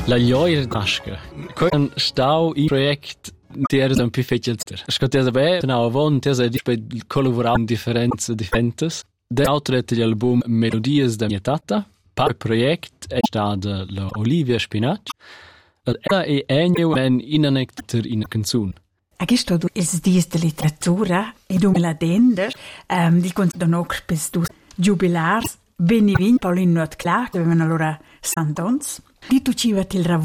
La gioia tasca. Questo stau il progetto era un più facile. Ascoltate bene, no, avon tesa di collaborare in differentes. Dell'altro gli album Melodies da mia tata. Per progetto è stata la Olivia Spinacci. Ella è un inanector in canzone. Questo è il dies de literatura e du la dender di conto per du jubilars benivin Pauline Not Clark, avevano allora Sandons. Di tu ci va il